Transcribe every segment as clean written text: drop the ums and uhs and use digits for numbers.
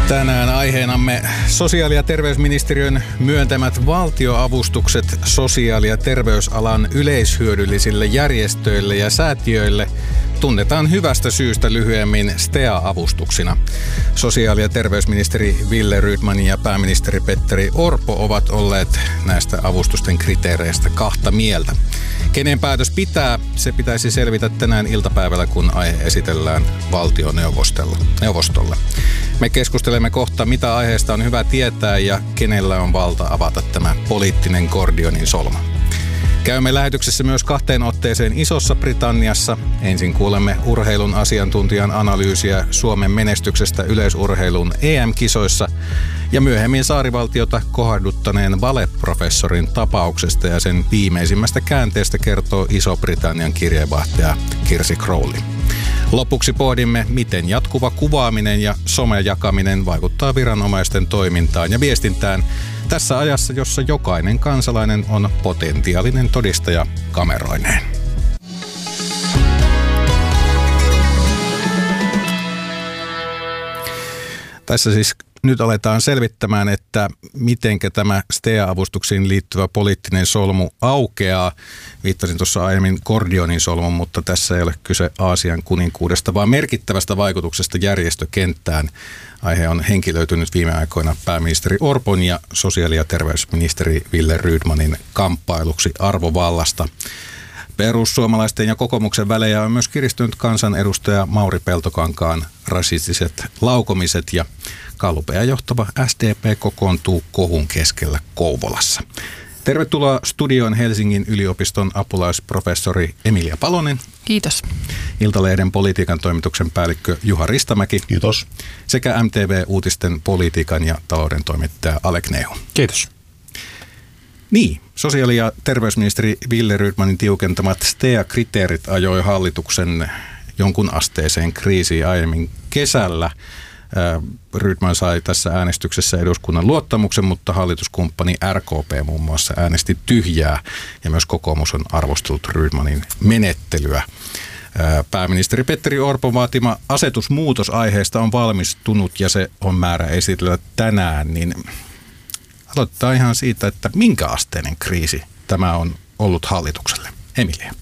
Tänään aiheenamme sosiaali- ja terveysministeriön myöntämät valtioavustukset sosiaali- ja terveysalan yleishyödyllisille järjestöille ja säätiöille tunnetaan hyvästä syystä lyhyemmin STEA-avustuksina. Sosiaali- ja terveysministeri Wille Rydman ja pääministeri Petteri Orpo ovat olleet näistä avustusten kriteereistä kahta mieltä. Kenen päätös pitää, se pitäisi selvitä tänään iltapäivällä, kun aihe esitellään valtioneuvostolle. Me keskustelemme kohta, mitä aiheesta on hyvä tietää ja kenellä on valta avata tämä poliittinen Gordionin solmu. Käymme lähetyksessä myös kahteen otteeseen Isossa-Britanniassa. Ensin kuulemme urheilun asiantuntijan analyysiä Suomen menestyksestä yleisurheilun EM-kisoissa ja myöhemmin saarivaltiota kohduttaneen valeprofessorin tapauksesta ja sen viimeisimmästä käänteestä kertoo Iso-Britannian kirjeenvaihtaja Kirsi Crowley. Lopuksi pohdimme, miten jatkuva kuvaaminen ja somejakaminen vaikuttaa viranomaisten toimintaan ja viestintään tässä ajassa, jossa jokainen kansalainen on potentiaalinen todistaja kameroineen. Tässä siis nyt aletaan selvittämään, että mitenkä tämä STEA-avustuksiin liittyvä poliittinen solmu aukeaa. Viittasin tuossa aiemmin Gordionin solmun, mutta tässä ei ole kyse Aasian kuninkuudesta, vaan merkittävästä vaikutuksesta järjestökenttään. Aihe on henkilöitynyt viime aikoina pääministeri Orpon ja sosiaali- ja terveysministeri Wille Rydmanin kamppailuksi arvovallasta. Perussuomalaisten ja kokoomuksen välejä on myös kiristynyt kansanedustaja Mauri Peltokankaan rasistiset laukomiset ja Gallupea johtava SDP kokoontuu kohun keskellä Kouvolassa. Tervetuloa studioon Helsingin yliopiston apulaisprofessori Emilia Palonen. Kiitos. Iltalehden politiikan toimituksen päällikkö Juha Ristamäki. Kiitos. Sekä MTV-uutisten politiikan ja talouden toimittaja Alek Nehu. Kiitos. Niin, sosiaali- ja terveysministeri Wille Rydmanin tiukentamat STEA-kriteerit ajoi hallituksen jonkun asteeseen kriisiin aiemmin kesällä. Rydman sai tässä äänestyksessä eduskunnan luottamuksen, mutta hallituskumppani RKP muun muassa äänesti tyhjää ja myös kokoomus on arvostellut Rydmanin menettelyä. Pääministeri Petteri Orpon vaatima asetusmuutos aiheesta on valmistunut ja se on määrä esitellä tänään, niin aloitetaan ihan siitä, että minkä asteinen kriisi tämä on ollut hallitukselle. Emilia.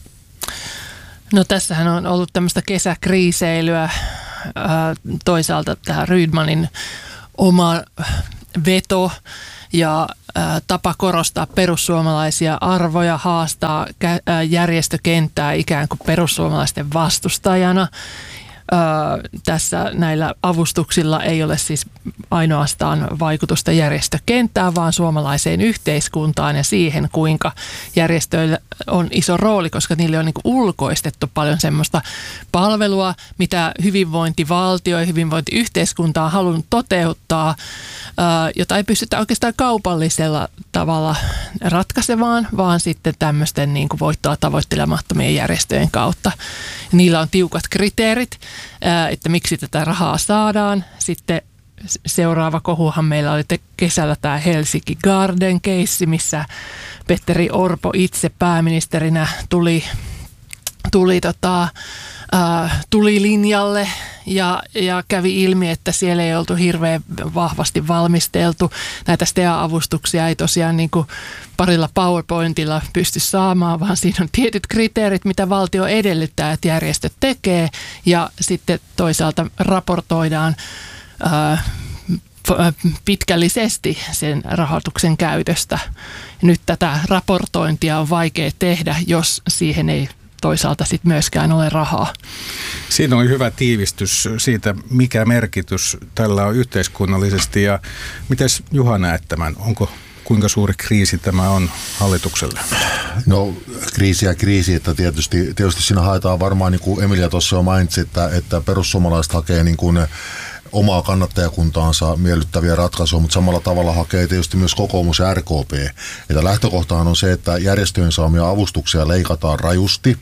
No tässähän on ollut tämmöistä kesäkriiseilyä. Toisaalta tähän Rydmanin oma veto ja tapa korostaa perussuomalaisia arvoja, haastaa järjestökenttää ikään kuin perussuomalaisten vastustajana. Tässä näillä avustuksilla ei ole siis ainoastaan vaikutusta järjestökenttään, vaan suomalaiseen yhteiskuntaan ja siihen, kuinka järjestöillä on iso rooli, koska niille on niin kuin ulkoistettu paljon semmoista palvelua, mitä hyvinvointivaltio ja hyvinvointiyhteiskunta on halunnut toteuttaa, jota ei pystytä oikeastaan kaupallisella tavalla ratkaisevaan, vaan sitten tämmöisten niin kuin voittoa tavoittelemattomien järjestöjen kautta. Niillä on tiukat kriteerit, että miksi tätä rahaa saadaan. Sitten seuraava kohuhan meillä oli kesällä tämä Helsinki Garden -keissi, missä Petteri Orpo itse pääministerinä tuli linjalle ja kävi ilmi, että siellä ei oltu hirveän vahvasti valmisteltu. Näitä STEA-avustuksia ei tosiaan niin kuin parilla PowerPointilla pysty saamaan, vaan siinä on tietyt kriteerit, mitä valtio edellyttää, että järjestöt tekee ja sitten toisaalta raportoidaan pitkällisesti sen rahoituksen käytöstä. Nyt tätä raportointia on vaikea tehdä, jos siihen ei toisaalta sitten myöskään ole rahaa. Siinä oli hyvä tiivistys siitä, mikä merkitys tällä on yhteiskunnallisesti ja miten Juha näet tämän? Kuinka suuri kriisi tämä on hallitukselle? No kriisi, että tietysti siinä haetaan varmaan, niin kuin Emilia tuossa jo mainitsi, että perussuomalaiset hakee niin kuin omaa kannattajakuntaansa miellyttäviä ratkaisuja, mutta samalla tavalla hakee tietysti myös kokoomus ja RKP. Että lähtökohtahan on se, että järjestöjen saamia avustuksia leikataan rajusti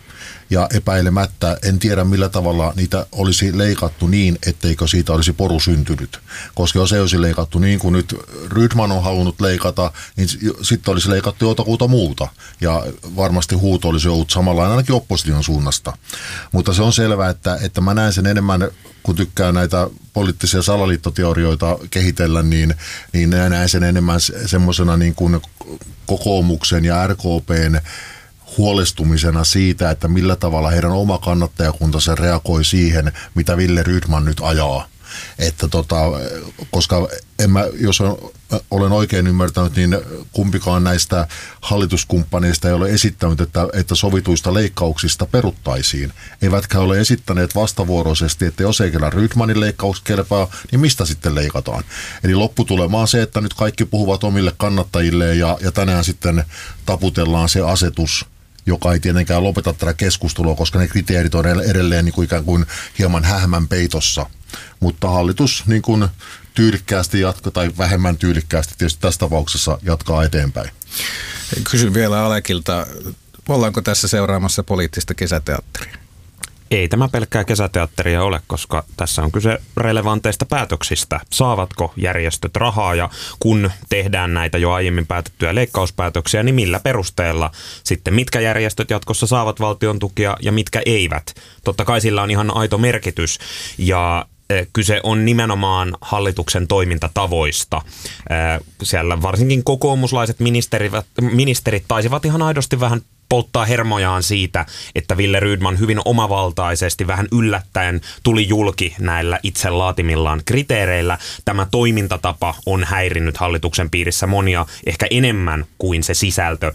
ja epäilemättä en tiedä millä tavalla niitä olisi leikattu niin, etteikö siitä olisi poru syntynyt. Koska jos ei olisi leikattu niin kuin nyt Rydman on halunnut leikata, niin sitten olisi leikattu jotakuta muuta. Ja varmasti huuto olisi ollut samanlainen ainakin opposition suunnasta. Mutta se on selvää, että mä näen sen enemmän, kun tykkään näitä poliittisia salaliittoteorioita kehitellä, niin näen sen enemmän semmoisena niin kuin kokoomuksen ja RKPn huolestumisena siitä, että millä tavalla heidän oma kannattajakuntansa reagoi siihen, mitä Wille Rydman nyt ajaa. Että koska jos olen oikein ymmärtänyt, niin kumpikaan näistä hallituskumppaneista ei ole esittänyt, että sovituista leikkauksista peruttaisiin. Eivätkä ole esittäneet vastavuoroisesti, että jos ei kerran Rydmanin leikkaus kelpaa, niin mistä sitten leikataan. Eli lopputulema on se, että nyt kaikki puhuvat omille kannattajilleen ja tänään sitten taputellaan se asetus, joka ei tietenkään lopeta tätä keskustelua, koska ne kriteerit on edelleen niin kuin ikään kuin hieman hähmän peitossa. Mutta hallitus niin kuin tyylikkäästi jatkaa, tai vähemmän tyylikkäästi tietysti tässä tapauksessa jatkaa eteenpäin. Kysyn vielä Alekilta, ollaanko tässä seuraamassa poliittista kesäteatteria? Ei tämä pelkkää kesäteatteria ole, koska tässä on kyse relevanteista päätöksistä. Saavatko järjestöt rahaa ja kun tehdään näitä jo aiemmin päätettyjä leikkauspäätöksiä, niin millä perusteella sitten mitkä järjestöt jatkossa saavat valtion tukia ja mitkä eivät. Totta kai sillä on ihan aito merkitys ja kyse on nimenomaan hallituksen toimintatavoista. Siellä varsinkin kokoomuslaiset ministerit taisivat ihan aidosti vähän polttaa hermojaan siitä, että Wille Rydman hyvin omavaltaisesti, vähän yllättäen tuli julki näillä itse laatimillaan kriteereillä. Tämä toimintatapa on häirinnyt hallituksen piirissä monia ehkä enemmän kuin se sisältö,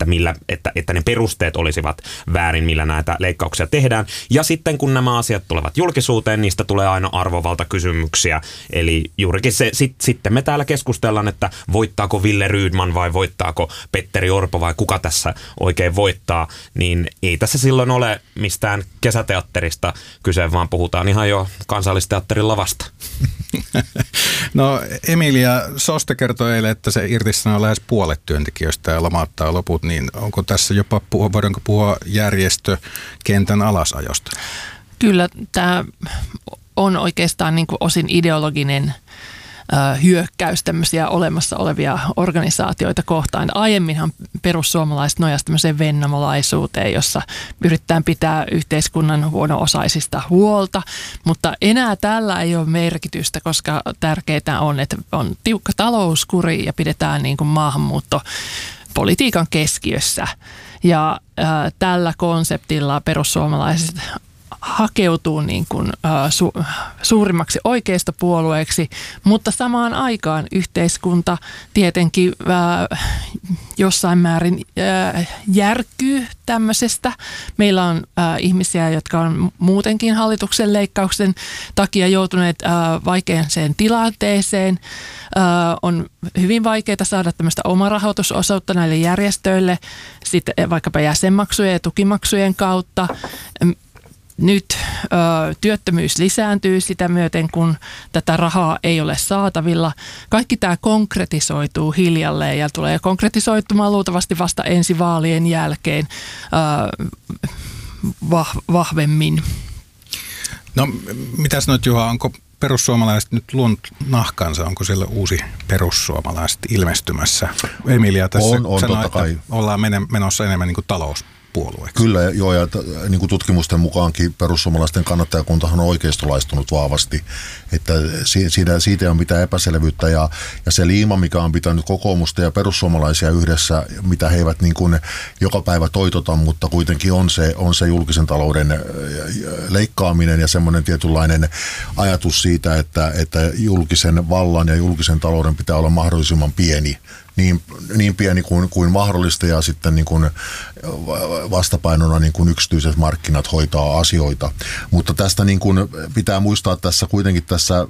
että ne perusteet olisivat väärin, millä näitä leikkauksia tehdään. Ja sitten kun nämä asiat tulevat julkisuuteen, niistä tulee aina arvovaltakysymyksiä. Eli juurikin se, sitten me täällä keskustellaan, että voittaako Wille Rydman vai voittaako Petteri Orpo vai kuka tässä oikein voittaa, niin ei tässä silloin ole mistään kesäteatterista kyse, vaan puhutaan ihan jo Kansallisteatterin lavasta. No Emilia Soste kertoi eilen, että se irtisanoo lähes puolet työntekijöistä ja lomauttaa loput, niin onko tässä jopa, voidaanko puhua järjestökentän alasajosta? Kyllä tämä on oikeastaan niin kuin osin ideologinen hyökkäys tämmöisiä olemassa olevia organisaatioita kohtaan. Aiemminhan perussuomalaiset nojasivat tämmöiseen vennamolaisuuteen, jossa yritetään pitää yhteiskunnan huono-osaisista huolta, mutta enää tällä ei ole merkitystä, koska tärkeää on, että on tiukka talouskuri ja pidetään niin kuin maahanmuuttopolitiikan keskiössä. Ja tällä konseptilla perussuomalaiset hakeutuu niin kuin, suurimmaksi oikeistopuolueeksi, mutta samaan aikaan yhteiskunta tietenkin jossain määrin järkkyy tämmöisestä. Meillä on ihmisiä, jotka on muutenkin hallituksen leikkauksen takia joutuneet vaikeaseen tilanteeseen. On hyvin vaikeaa saada tämmöistä omarahoitusosuutta näille järjestöille, sitten vaikkapa jäsenmaksujen ja tukimaksujen kautta. Nyt työttömyys lisääntyy sitä myöten, kun tätä rahaa ei ole saatavilla. Kaikki tämä konkretisoituu hiljalleen ja tulee konkretisoitumaan luultavasti vasta ensi vaalien jälkeen vahvemmin. No mitäs nyt Juha, onko perussuomalaiset nyt luonut nahkansa? Onko siellä uusi perussuomalaiset ilmestymässä? Emilia tässä sanoi, että ollaan menossa enemmän niin kuin talouspuolueeksi. Kyllä, joo, ja niin kuin tutkimusten mukaankin perussuomalaisten kannattajakuntahan on oikeistolaistunut vahvasti, että siitä ei ole mitään epäselvyyttä, ja se liima, mikä on pitänyt kokoomusta ja perussuomalaisia yhdessä, mitä he eivät niin kuin joka päivä toitota, mutta kuitenkin on se julkisen talouden leikkaaminen ja semmoinen tietynlainen ajatus siitä, että julkisen vallan ja julkisen talouden pitää olla mahdollisimman pieni. Niin pieni kuin mahdollista ja sitten niin kuin vastapainona niin kuin yksityiset markkinat hoitaa asioita. Mutta tästä niin kuin pitää muistaa tässä kuitenkin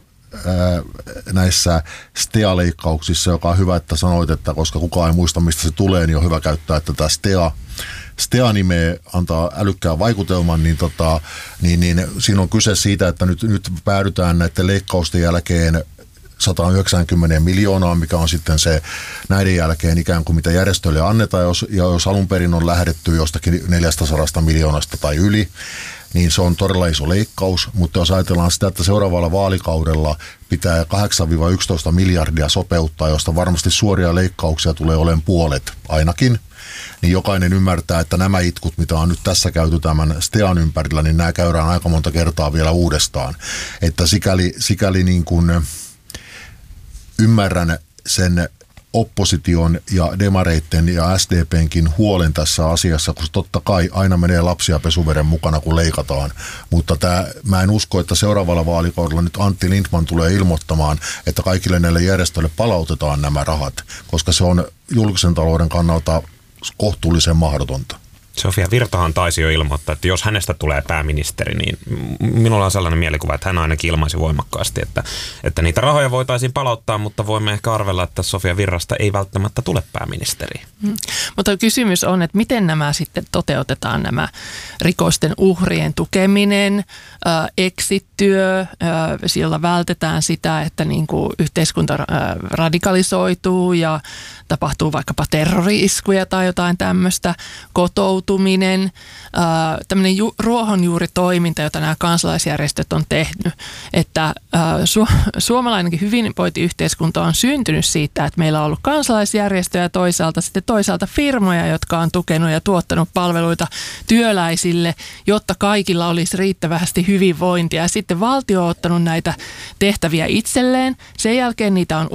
näissä STEA-leikkauksissa, joka on hyvä, että sanoit, että koska kukaan ei muista, mistä se tulee, niin on hyvä käyttää tätä STEA-nimeä antaa älykkään vaikutelman, niin siinä on kyse siitä, että nyt päädytään näiden leikkausten jälkeen 190 miljoonaa, mikä on sitten se näiden jälkeen ikään kuin mitä järjestöille annetaan, jos alun perin on lähdetty jostakin 400 miljoonasta tai yli, niin se on todella iso leikkaus, mutta jos ajatellaan sitä, että seuraavalla vaalikaudella pitää 8-11 miljardia sopeuttaa, josta varmasti suoria leikkauksia tulee olemaan puolet ainakin, niin jokainen ymmärtää, että nämä itkut, mitä on nyt tässä käyty tämän STEAn ympärillä, niin nämä käydään aika monta kertaa vielä uudestaan. Että sikäli niin kuin ymmärrän sen opposition ja demareitten ja SDPnkin huolen tässä asiassa, koska totta kai aina menee lapsia pesuveden mukana, kun leikataan. Mutta mä en usko, että seuraavalla vaalikaudella nyt Antti Lindtman tulee ilmoittamaan, että kaikille näille järjestöille palautetaan nämä rahat, koska se on julkisen talouden kannalta kohtuullisen mahdotonta. Sofia Virtahan taisi jo ilmoittaa, että jos hänestä tulee pääministeri, niin minulla on sellainen mielikuva, että hän ainakin ilmaisi voimakkaasti, että niitä rahoja voitaisiin palauttaa, mutta voimme ehkä arvella, että Sofia Virrasta ei välttämättä tule pääministeri. Mutta kysymys on, että miten nämä sitten toteutetaan, nämä rikosten uhrien tukeminen, exit-työ, sillä vältetään sitä, että niin kuin yhteiskunta radikalisoituu ja tapahtuu vaikkapa terrori-iskuja tai jotain tämmöistä, kotoutuminen, tämmöinen ruohonjuuritoiminta, jota nämä kansalaisjärjestöt on tehnyt, että suomalainenkin hyvinvointiyhteiskunta on syntynyt siitä, että meillä on ollut kansalaisjärjestöjä toisaalta firmoja, jotka on tukenut ja tuottanut palveluita työläisille, jotta kaikilla olisi riittävästi hyvinvointia. Ja sitten valtio on ottanut näitä tehtäviä itselleen. Sen jälkeen niitä on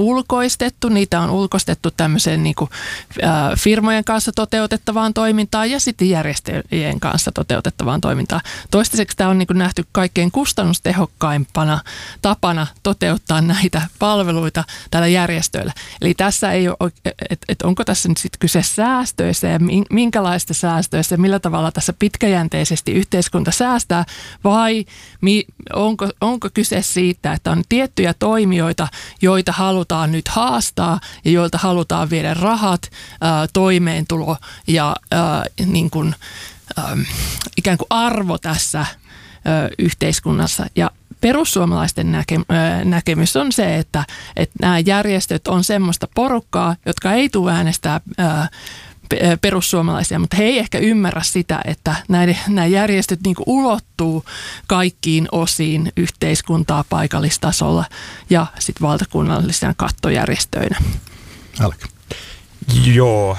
ulkoistettu tämmöiseen niin kuin, firmojen kanssa toteutettavaan toimintaan ja sitten järjestöjen kanssa toteutettavaan toimintaan. Toistaiseksi tämä on niin kuin nähty kaikkein kustannustehokkaimpana tapana toteuttaa näitä palveluita tällä järjestöillä. Eli tässä ei ole, että onko tässä nyt sitten kyse säästöissä ja minkälaista säästöissä, millä tavalla tässä pitkäjänteisesti yhteiskunta säästää vai onko kyse siitä, että on tiettyjä toimijoita, joita halutaan nyt haastaa ja joilta halutaan viedä rahat, toimeentulo ja niin kuin, ikään kuin arvo tässä yhteiskunnassa. Ja perussuomalaisten näkemys on se, että nämä järjestöt on semmoista porukkaa, jotka ei tule äänestää perussuomalaisia, mutta he ei ehkä ymmärrä sitä, että nämä järjestöt niin kuin ulottuu kaikkiin osiin yhteiskuntaa paikallistasolla ja sitten valtakunnallisena kattojärjestöinä. Alek. Joo,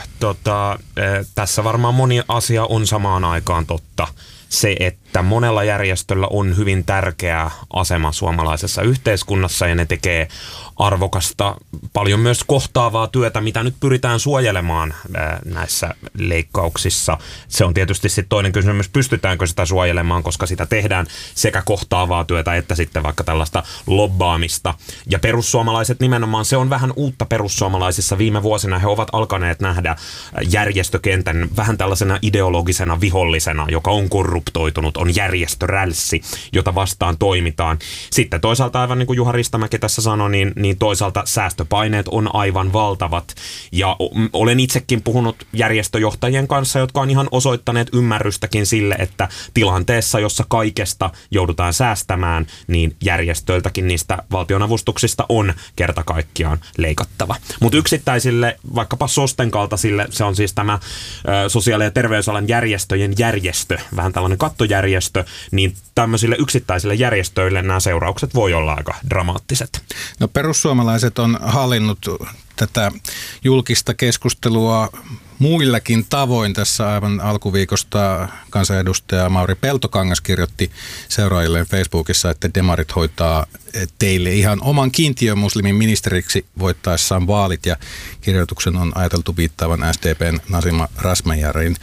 tässä varmaan moni asia on samaan aikaan totta. Se, että monella järjestöllä on hyvin tärkeä asema suomalaisessa yhteiskunnassa ja ne tekee arvokasta, paljon myös kohtaavaa työtä, mitä nyt pyritään suojelemaan näissä leikkauksissa. Se on tietysti sitten toinen kysymys, pystytäänkö sitä suojelemaan, koska sitä tehdään sekä kohtaavaa työtä että sitten vaikka tällaista lobbaamista. Ja perussuomalaiset nimenomaan, se on vähän uutta perussuomalaisissa. Viime vuosina he ovat alkaneet nähdä järjestökentän vähän tällaisena ideologisena vihollisena, joka on korruptoitunut, on järjestörälssi, jota vastaan toimitaan. Sitten toisaalta aivan niin kuin Juha Ristamäki tässä sanoi, niin toisaalta säästöpaineet on aivan valtavat. Ja olen itsekin puhunut järjestöjohtajien kanssa, jotka on ihan osoittaneet ymmärrystäkin sille, että tilanteessa, jossa kaikesta joudutaan säästämään, niin järjestöiltäkin niistä valtionavustuksista on kerta kaikkiaan leikattava. Mutta yksittäisille, vaikkapa SOSTEn kaltaisille, se on siis tämä sosiaali- ja terveysalan järjestöjen järjestö, vähän tällainen kattojärjestö, niin tämmöisille yksittäisille järjestöille nämä seuraukset voi olla aika dramaattiset. No perussuomalaiset on hallinnut tätä julkista keskustelua muillakin tavoin. Tässä aivan alkuviikosta kansanedustaja Mauri Peltokangas kirjoitti seuraajilleen Facebookissa, että demarit hoitaa teille ihan oman kiintiömuslimin ministeriksi voittaessaan vaalit, ja kirjoituksen on ajateltu viittaavan SDPn Nasima Razmyarin.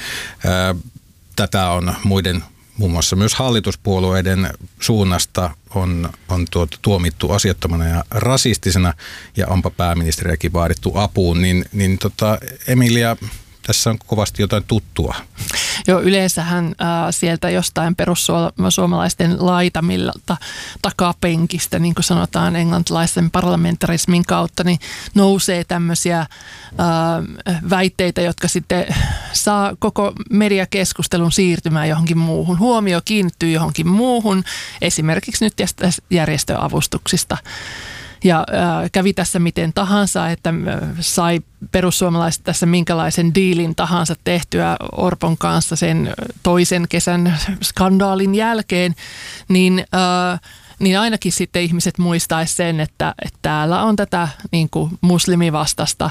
Tätä on muun muassa myös hallituspuolueiden suunnasta on tuomittu asiattomana ja rasistisena, ja onpa pääministeriäkin vaadittu apuun, niin Emilia, tässä on kovasti jotain tuttua. Joo, yleensähän sieltä jostain perussuomalaisten laitamilta takapenkistä, niin kuin sanotaan englantilaisen parlamentarismin kautta, niin nousee tämmöisiä väitteitä, jotka sitten saa koko mediakeskustelun siirtymään johonkin muuhun. Huomio kiinnittyy johonkin muuhun, esimerkiksi nyt järjestöavustuksista. ja kävi tässä miten tahansa, että sai perussuomalaiset tässä minkälaisen diilin tahansa tehtyä Orpon kanssa sen toisen kesän skandaalin jälkeen, niin ainakin sitten ihmiset muistaisi sen, että täällä on tätä niin kuin muslimivastasta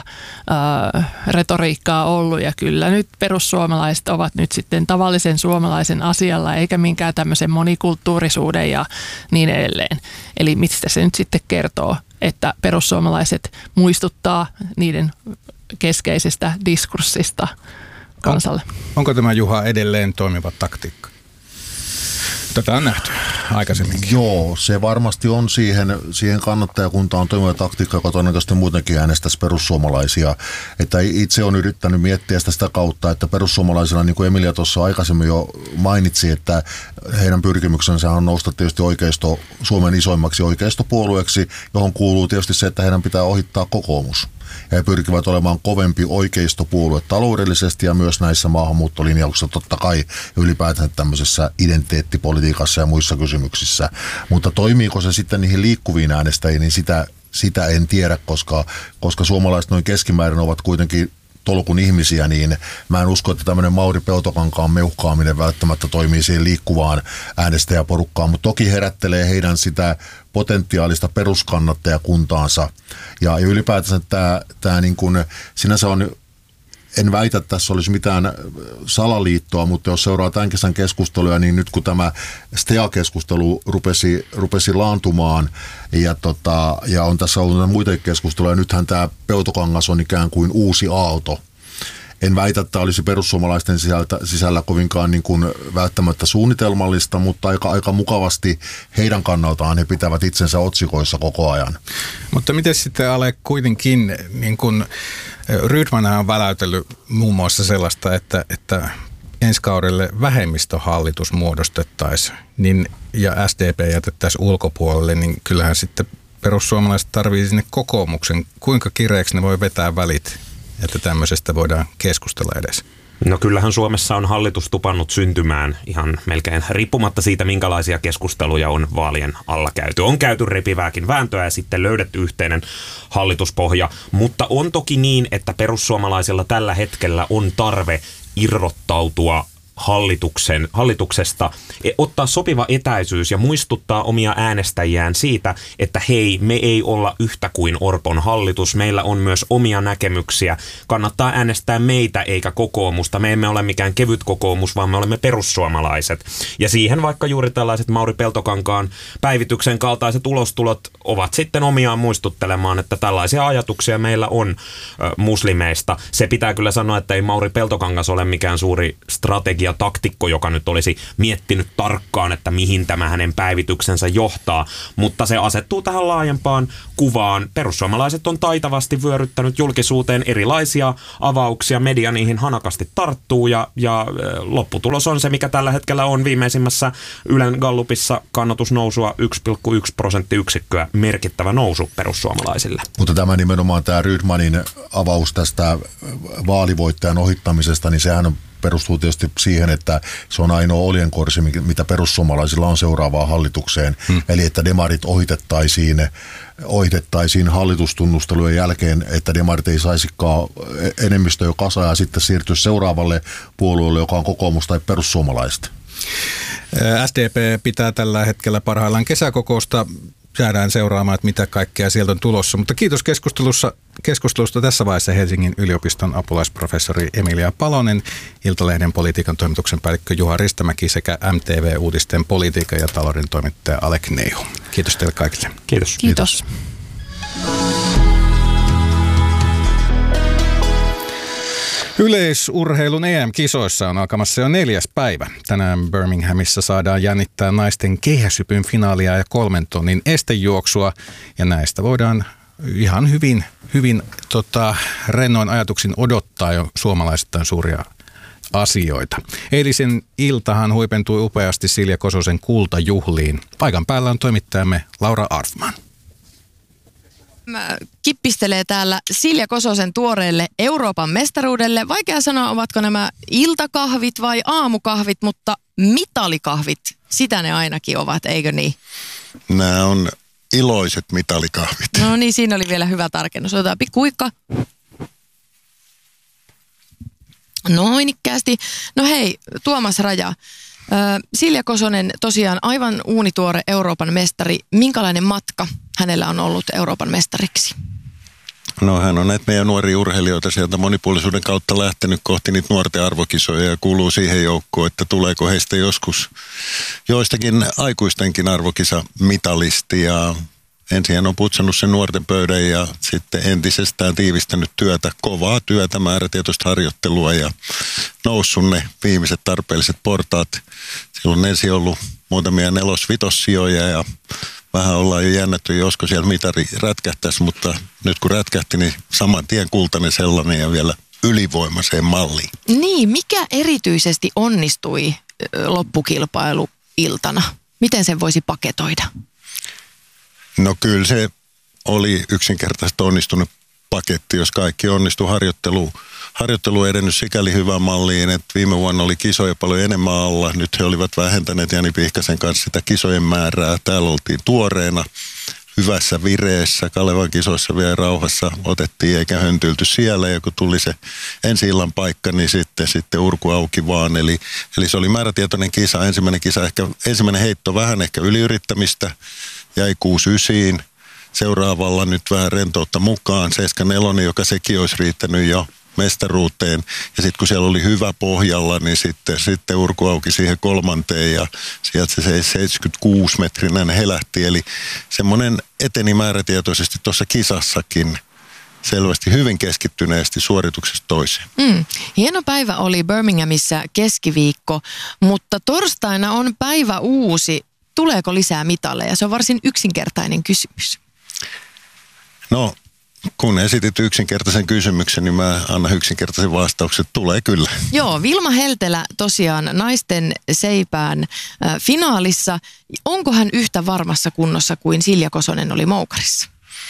retoriikkaa ollut ja kyllä nyt perussuomalaiset ovat nyt sitten tavallisen suomalaisen asialla eikä minkään tämmöisen monikulttuurisuuden ja niin edelleen. Eli mistä se nyt sitten kertoo, että perussuomalaiset muistuttaa niiden keskeisestä diskurssista kansalle. Onko tämä, Juha, edelleen toimiva taktiikka? Tätä on nähty aikaisemminkin. Joo, se varmasti on siihen kannattajakuntaan toimiva taktiikka, joka todennäköisesti muutenkin äänestäisi perussuomalaisia. Että itse on yrittänyt miettiä sitä kautta, että perussuomalaisilla, niin kuin Emilia tuossa aikaisemmin jo mainitsi, että heidän pyrkimyksensä on nousta tietysti Suomen isoimmaksi oikeistopuolueeksi, johon kuuluu tietysti se, että heidän pitää ohittaa kokoomus. Ja he pyrkivät olemaan kovempi oikeistopuolue taloudellisesti ja myös näissä maahanmuuttolinjauksissa totta kai ylipäätään tämmöisessä identiteettipolitiikassa ja muissa kysymyksissä. Mutta toimiiko se sitten niihin liikkuviin äänestäjiin, niin sitä en tiedä, koska suomalaiset noin keskimäärin ovat kuitenkin tolkun ihmisiä, niin mä en usko, että tämmöinen Mauri Peltokankaan meuhkaaminen välttämättä toimii siihen liikkuvaan äänestäjäporukkaan, mutta toki herättelee heidän sitä potentiaalista peruskannattajakuntaansa. Ja ylipäätänsä tämä niin kuin, sinänsä on, en väitä, että tässä olisi mitään salaliittoa, mutta jos seuraa tämän kesän keskusteluja, niin nyt kun tämä STEA-keskustelu rupesi laantumaan ja on tässä ollut muita keskusteluja, nythän tämä Peltokangas on ikään kuin uusi aalto. En väitä, että olisi perussuomalaisten sisällä kovinkaan niin kuin välttämättä suunnitelmallista, mutta aika mukavasti heidän kannaltaan he pitävät itsensä otsikoissa koko ajan. Mutta miten sitten, Ale, kuitenkin niin kuin Rydman on väläytellyt muun muassa sellaista, että ensi kaudelle vähemmistöhallitus muodostettaisiin ja SDP jätettäisiin ulkopuolelle, niin kyllähän sitten perussuomalaiset tarvitsee sinne kokoomuksen. Kuinka kireeksi ne voi vetää välit, että tämmöisestä voidaan keskustella edes? No kyllähän Suomessa on hallitus tupannut syntymään ihan melkein riippumatta siitä, minkälaisia keskusteluja on vaalien alla käyty. On käyty repivääkin vääntöä ja sitten löydetty yhteinen hallituspohja, mutta on toki niin, että perussuomalaisilla tällä hetkellä on tarve irrottautua hallituksesta, ottaa sopiva etäisyys ja muistuttaa omia äänestäjiään siitä, että hei, me ei olla yhtä kuin Orpon hallitus, meillä on myös omia näkemyksiä, kannattaa äänestää meitä eikä kokoomusta, me emme ole mikään kevyt kokoomus, vaan me olemme perussuomalaiset. Ja siihen vaikka juuri tällaiset Mauri Peltokankaan päivityksen kaltaiset ulostulot ovat sitten omiaan muistuttelemaan, että tällaisia ajatuksia meillä on muslimeista. Se pitää kyllä sanoa, että ei Mauri Peltokangas ole mikään suuri taktikko, joka nyt olisi miettinyt tarkkaan, että mihin tämä hänen päivityksensä johtaa, mutta se asettuu tähän laajempaan kuvaan. Perussuomalaiset on taitavasti vyöryttänyt julkisuuteen erilaisia avauksia, media niihin hanakasti tarttuu ja lopputulos on se, mikä tällä hetkellä on viimeisimmässä Ylen Gallupissa kannatusnousua 1,1 prosenttiyksikköä, merkittävä nousu perussuomalaisille. Mutta tämä nimenomaan tämä Rydmanin avaus tästä vaalivoittajan ohittamisesta, niin sehän perustuu tietysti siihen, että se on ainoa oljenkorsi, mitä perussuomalaisilla on seuraavaan hallitukseen. Eli että demarit ohitettaisiin hallitustunnustelujen jälkeen, että demarit ei saisikaan enemmistö jo kasaan ja sitten siirtyä seuraavalle puolueelle, joka on kokoomus tai perussuomalaiset. SDP pitää tällä hetkellä parhaillaan kesäkokousta. Jäädään seuraamaan, että mitä kaikkea sieltä on tulossa. Mutta kiitos keskustelusta tässä vaiheessa Helsingin yliopiston apulaisprofessori Emilia Palonen, Iltalehden politiikan toimituksen päällikkö Juha Ristamäki sekä MTV-uutisten politiikan ja talouden toimittaja Alek Neihu. Kiitos teille kaikille. Kiitos. Kiitos. Yleisurheilun EM-kisoissa on alkamassa jo 4. päivä. Tänään Birminghamissa saadaan jännittää naisten keihäshypyn finaalia ja 3 tonnin estejuoksua. Ja näistä voidaan ihan hyvin rennoin ajatuksin odottaa jo suomalaisittain suuria asioita. Eilisen iltahan huipentui upeasti Silja Kososen kultajuhliin. Paikan päällä on toimittajamme Laura Arfman. Kippistelee täällä Silja Kososen tuoreelle Euroopan mestaruudelle. Vaikea sanoa, ovatko nämä iltakahvit vai aamukahvit, mutta mitalikahvit, sitä ne ainakin ovat, eikö niin? Nämä on iloiset mitalikahvit. No niin, siinä oli vielä hyvä tarkennus. Otetaan pikkuikka. Noinikkäästi. No hei, Tuomas Raja. Silja Kosonen tosiaan aivan uunituore Euroopan mestari. Minkälainen matka hänellä on ollut Euroopan mestariksi? No hän on näitä meidän nuoria urheilijoita sieltä monipuolisuuden kautta lähtenyt kohti niitä nuorten arvokisoja ja kuuluu siihen joukkoon, että tuleeko heistä joskus joistakin aikuistenkin arvokisa-mitalisti. Ja ensin hän on putsannut sen nuorten pöydän ja sitten entisestään tiivistänyt työtä, kovaa työtä, määrätietoista harjoittelua ja noussut ne viimeiset tarpeelliset portaat. Silloin on ensin ollut muutamia 4-5 ja vähän ollaan jo jännätty, josko siellä mitari rätkähtäisi, mutta nyt kun rätkähti, niin saman tien kultainen sellainen ja vielä ylivoimaiseen malliin. Niin, mikä erityisesti onnistui loppukilpailuiltana? Miten sen voisi paketoida? No kyllä se oli yksinkertaisesti onnistunut paketti, jos kaikki onnistui. Harjoittelu edennyt sikäli hyvään malliin, että viime vuonna oli kisoja paljon enemmän alla. Nyt he olivat vähentäneet Jani Pihkasen kanssa sitä kisojen määrää. Täällä oltiin tuoreena, hyvässä vireessä. Kalevan kisoissa vielä rauhassa otettiin eikä höntylty siellä. Ja kun tuli se ensi-illan paikka, niin sitten urku auki vaan. Eli se oli määrätietoinen kisa. Ensimmäinen heitto vähän ehkä yliyrittämistä. Jäi 6-9. Seuraavalla nyt vähän rentoutta mukaan. 7-4, joka sekin olisi riittänyt jo mestaruuteen. Ja sitten kun siellä oli hyvä pohjalla, niin sitten urku auki siihen 3. ja sieltä se 76-metrinen helähti. Eli semmoinen eteni määrätietoisesti tuossa kisassakin selvästi hyvin keskittyneesti suorituksesta toiseen. Hieno päivä oli Birminghamissa keskiviikko, mutta torstaina on päivä uusi. Tuleeko lisää mitaleja? Se on varsin yksinkertainen kysymys. No, kun esitit yksinkertaisen kysymyksen, niin mä annan yksinkertaisen vastauksen. Tulee kyllä. Joo, Vilma Heltelä tosiaan naisten seipään finaalissa. Onko hän yhtä varmassa kunnossa kuin Silja Kosonen oli moukarissa?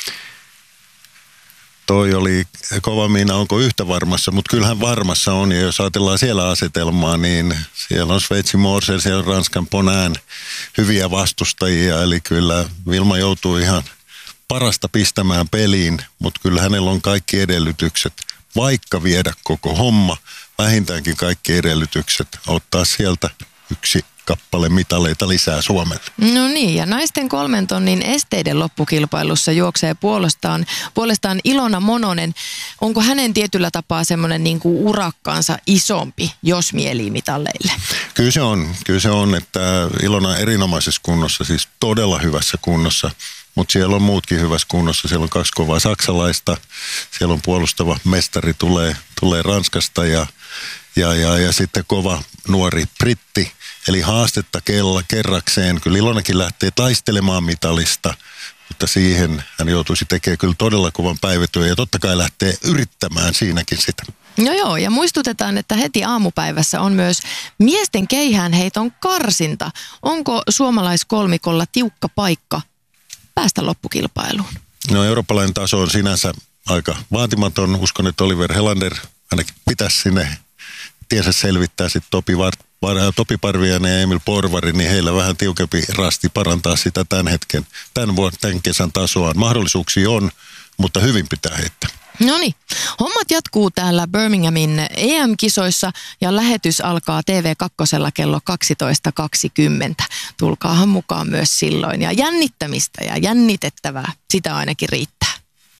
Toi oli kova miina, onko yhtä varmassa, mutta kyllähän varmassa on. Ja jos ajatellaan siellä asetelmaa, niin siellä on Sveitsin Morsel, siellä on Ranskan Ponään hyviä vastustajia. Eli kyllä Vilma joutuu ihan parasta pistämään peliin, mutta kyllä hänellä on kaikki edellytykset, vaikka viedä koko homma, vähintäänkin kaikki edellytykset, ottaa sieltä 1 kappale mitaleita lisää Suomelle. No niin, ja naisten 3 tonnin esteiden loppukilpailussa juoksee puolestaan Ilona Mononen. Onko hänen tietyllä tapaa semmoinen niin kuin urakkaansa isompi, jos mielii mitalleille? Kyllä se on, että Ilona on erinomaisessa kunnossa, siis todella hyvässä kunnossa. Mutta siellä on muutkin hyvässä kunnossa. Siellä on 2 kovaa saksalaista. Siellä on puolustava mestari tulee Ranskasta ja sitten kova nuori britti. Eli haastetta kerrakseen. Kyllä Ilonakin lähtee taistelemaan mitalista, mutta siihen hän joutuisi tekemään kyllä todella kovan päivätyön ja totta kai lähtee yrittämään siinäkin sitä. No joo, ja muistutetaan, että heti aamupäivässä on myös miesten keihäänheiton karsinta. Onko suomalaiskolmikolla tiukka paikka päästä loppukilpailuun? No eurooppalainen taso on sinänsä aika vaatimaton. Uskon, että Oliver Helander ainakin pitäisi sinne tiensä selvittää sitten Topi Parviainen ja Emil Porvari, niin heillä vähän tiukempi rasti parantaa sitä tämän kesän tasoa. Mahdollisuuksia on, mutta hyvin pitää heittää. No niin, hommat jatkuu täällä Birminghamin EM-kisoissa ja lähetys alkaa TV2 kello 12.20. Tulkaahan mukaan myös silloin ja jännittämistä ja jännitettävää, sitä ainakin riittää.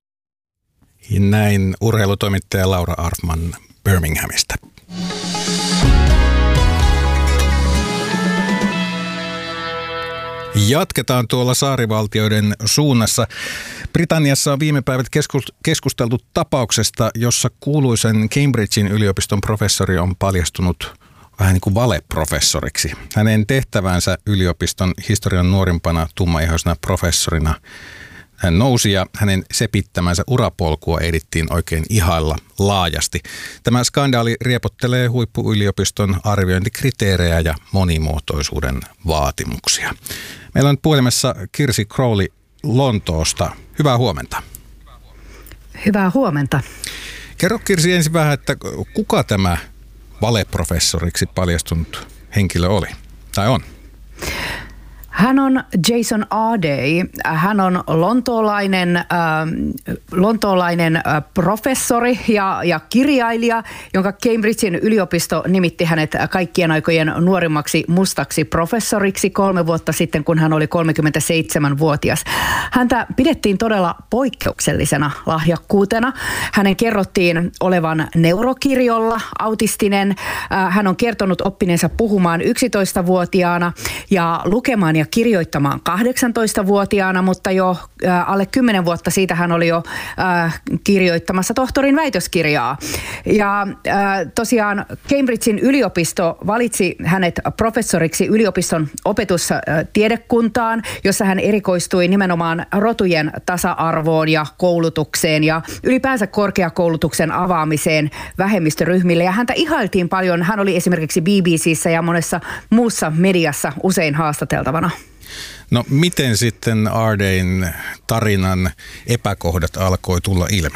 Näin urheilutoimittaja Laura Arfman Birminghamista. Jatketaan tuolla saarivaltioiden suunnassa. Britanniassa on viime päivät keskusteltu tapauksesta, jossa kuuluisen Cambridgein yliopiston professori on paljastunut vähän niin kuin valeprofessoriksi. Hänen tehtävänsä yliopiston historian nuorimpana tummaihoisena professorina hän nousi ja hänen sepittämänsä urapolkua ehdittiin oikein ihailla laajasti. Tämä skandaali riepottelee huippuyliopiston arviointikriteerejä ja monimuotoisuuden vaatimuksia. Meillä on puhelimessa Kirsi Crowley Lontoosta. Hyvää huomenta. Hyvää huomenta. Kerro Kirsi ensin vähän, että kuka tämä valeprofessoriksi paljastunut henkilö oli tai on? Hän on Jason Ardey. Hän on lontoolainen professori ja kirjailija, jonka Cambridgein yliopisto nimitti hänet kaikkien aikojen nuorimmaksi mustaksi professoriksi 3 vuotta sitten, kun hän oli 37-vuotias. Häntä pidettiin todella poikkeuksellisena lahjakkuutena. Hänen kerrottiin olevan neurokirjolla, autistinen. Hän on kertonut oppineensa puhumaan 11-vuotiaana ja lukemaan ja kirjoittamaan 18-vuotiaana, mutta jo alle 10 vuotta siitä hän oli jo kirjoittamassa tohtorin väitöskirjaa. Ja tosiaan Cambridgein yliopisto valitsi hänet professoriksi yliopiston opetustiedekuntaan, jossa hän erikoistui nimenomaan rotujen tasa-arvoon ja koulutukseen ja ylipäänsä korkeakoulutuksen avaamiseen vähemmistöryhmille. Ja häntä ihailtiin paljon. Hän oli esimerkiksi BBC:ssä ja monessa muussa mediassa usein haastateltavana. No miten sitten Ardeyn tarinan epäkohdat alkoi tulla ilmi?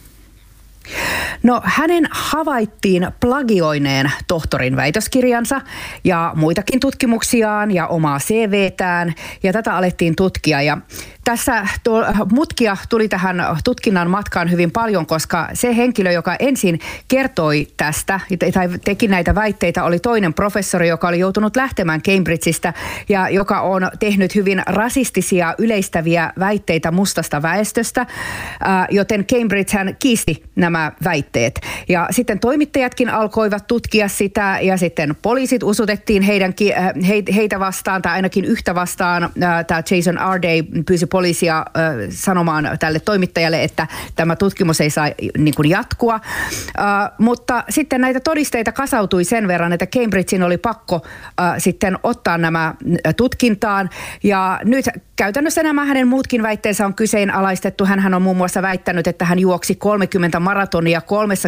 No hänen havaittiin plagioineen tohtorin väitöskirjansa ja muitakin tutkimuksiaan ja omaa CV:tään ja tätä alettiin tutkia ja tässä mutkia tuli tähän tutkinnan matkaan hyvin paljon, koska se henkilö, joka ensin kertoi tästä tai teki näitä väitteitä, oli toinen professori, joka oli joutunut lähtemään Cambridgeista ja joka on tehnyt hyvin rasistisia yleistäviä väitteitä mustasta väestöstä, joten Cambridge hän kiisti nämä väitteet. Ja sitten toimittajatkin alkoivat tutkia sitä ja sitten poliisit usutettiin heitä vastaan tai ainakin yhtä vastaan. Tämä Jason Ardey pyysi poliisia sanomaan tälle toimittajalle, että tämä tutkimus ei saa niin kuin jatkua. Mutta sitten näitä todisteita kasautui sen verran, että Cambridgein oli pakko sitten ottaa nämä tutkintaan. Ja nyt käytännössä nämä hänen muutkin väitteensä on kyseenalaistettu. Hänhän on muun muassa väittänyt, että hän juoksi 30 maratonia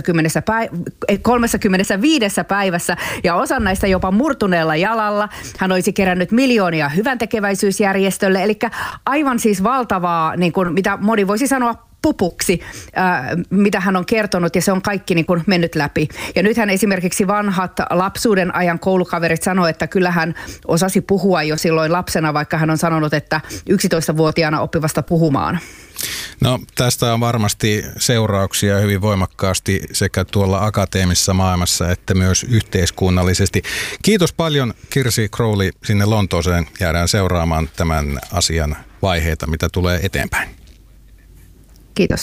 35 päivässä ja osan näistä jopa murtuneella jalalla. Hän olisi kerännyt miljoonia hyväntekeväisyysjärjestölle, eli aivan siis valtavaa, niin kuin, mitä moni voisi sanoa pupuksi, mitä hän on kertonut, ja se on kaikki niin kuin mennyt läpi. Ja nythän esimerkiksi vanhat lapsuuden ajan koulukaverit sanoo, että kyllä hän osasi puhua jo silloin lapsena, vaikka hän on sanonut, että 11-vuotiaana oppi vasta puhumaan. No tästä on varmasti seurauksia hyvin voimakkaasti sekä tuolla akateemisessa maailmassa että myös yhteiskunnallisesti. Kiitos paljon Kirsi Crowley sinne Lontooseen. Jäädään seuraamaan tämän asian vaiheita, mitä tulee eteenpäin. Kiitos.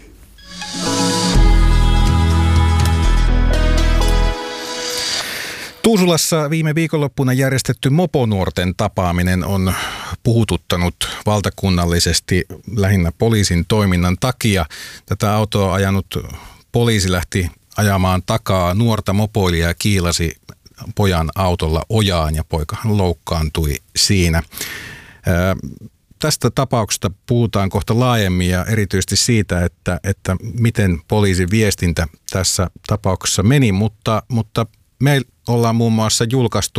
Tuusulassa viime viikonloppuna järjestetty moponuorten tapaaminen on puhututtanut valtakunnallisesti lähinnä poliisin toiminnan takia. Tätä autoa ajanut poliisi lähti ajamaan takaa nuorta mopoilijaa ja kiilasi pojan autolla ojaan ja poikahan loukkaantui siinä. Tästä tapauksesta puhutaan kohta laajemmin ja erityisesti siitä, että miten poliisin viestintä tässä tapauksessa meni, mutta me ollaan muun muassa julkaistu